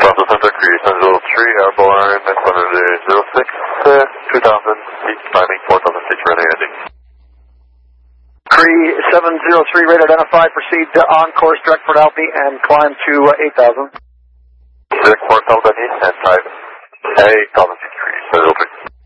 Bravo Center, Cree 703, airborne, 606, 2000, feet, climbing 4000 feet, running ending. Cree 703, rate identified, proceed on course direct Port Albany and climb to 8,000. Direct Port Albany and type 8,000 feet, Cree 703.